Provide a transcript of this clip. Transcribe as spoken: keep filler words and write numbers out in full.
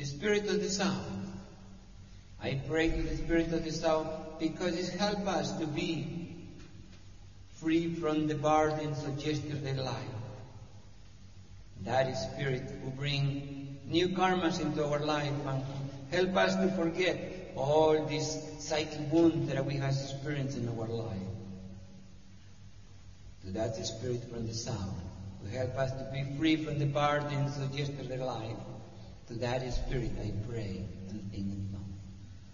the Spirit of the South. I pray to the Spirit of the South because it helps us to be free from the burdens of yesterday life. That is Spirit who bring new karmas into our life and help us to forget all these psychic wounds that we have experienced in our life. To that Spirit from the South, who help us to be free from the burdens of yesterday life. To that Spirit I pray and in